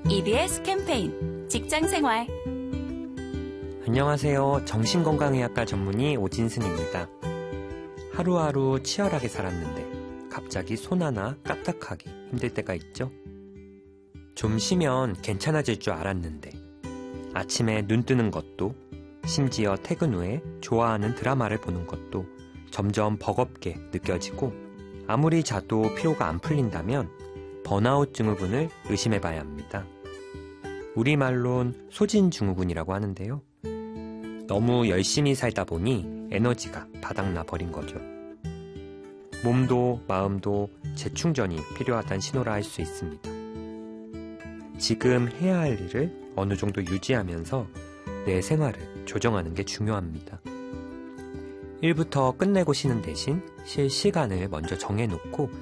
EBS 캠페인 직장생활. 안녕하세요. 정신건강의학과 전문의 오진승입니다. 하루하루 치열하게 살았는데 갑자기 손 하나 까딱하기 힘들 때가 있죠? 좀 쉬면 괜찮아질 줄 알았는데 아침에 눈 뜨는 것도, 심지어 퇴근 후에 좋아하는 드라마를 보는 것도 점점 버겁게 느껴지고, 아무리 자도 피로가 안 풀린다면 번아웃 증후군을 의심해봐야 합니다. 우리말론 소진증후군이라고 하는데요. 너무 열심히 살다 보니 에너지가 바닥나 버린 거죠. 몸도 마음도 재충전이 필요하다는 신호라 할 수 있습니다. 지금 해야 할 일을 어느 정도 유지하면서 내 생활을 조정하는 게 중요합니다. 일부터 끝내고 쉬는 대신 쉴 시간을 먼저 정해놓고